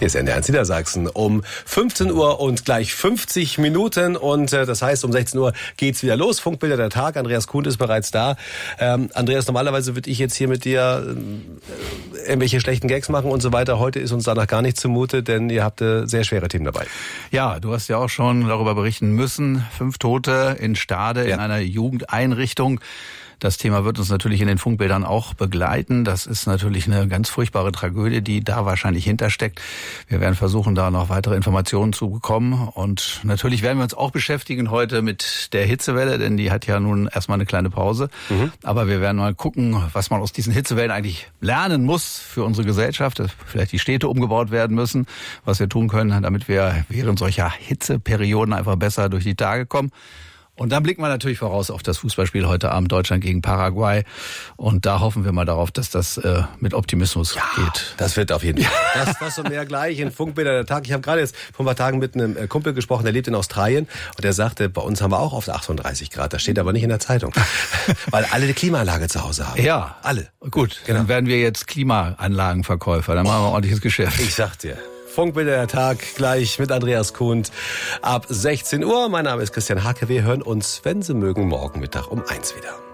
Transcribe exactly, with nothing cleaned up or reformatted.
Hier ist N D R eins Niedersachsen um fünfzehn Uhr und gleich fünfzig Minuten und äh, das heißt, um sechzehn Uhr geht's wieder los. Funkbilder der Tag. Andreas Kuhn ist bereits da. Ähm, Andreas, normalerweise würde ich jetzt hier mit dir äh, irgendwelche schlechten Gags machen und so weiter. Heute ist uns danach gar nicht zumute, denn ihr habt äh, sehr schwere Themen dabei. Ja, du hast ja auch schon darüber berichten müssen. Fünf Tote in Stade ja. in einer Jugendeinrichtung. Das Thema wird uns natürlich in den Funkbildern auch begleiten. Das ist natürlich eine ganz furchtbare Tragödie, die da wahrscheinlich hintersteckt. Wir werden versuchen, da noch weitere Informationen zu bekommen. Und natürlich werden wir uns auch beschäftigen heute mit der Hitzewelle, denn die hat ja nun erstmal eine kleine Pause. Mhm. Aber wir werden mal gucken, was man aus diesen Hitzewellen eigentlich lernen muss für unsere Gesellschaft. Dass vielleicht die Städte umgebaut werden müssen, was wir tun können, damit wir während solcher Hitzeperioden einfach besser durch die Tage kommen. Und dann blicken wir natürlich voraus auf das Fußballspiel heute Abend Deutschland gegen Paraguay. Und da hoffen wir mal darauf, dass das äh, mit Optimismus ja, geht. Das wird auf jeden Fall. Das, das und mehr gleich in Funkbilder der Tag. Ich habe gerade jetzt vor ein paar Tagen mit einem Kumpel gesprochen, der lebt in Australien. Und der sagte, bei uns haben wir auch oft achtunddreißig Grad. Das steht aber nicht in der Zeitung. Weil alle eine Klimaanlage zu Hause haben. Ja. Alle. Gut, genau. Dann werden wir jetzt Klimaanlagenverkäufer. Dann machen wir ordentliches Geschäft. Ich sag dir. Funkbilder der Tag gleich mit Andreas Kuhn ab sechzehn Uhr. Mein Name ist Christian Hake. Wir hören uns, wenn Sie mögen, morgen Mittag um eins wieder.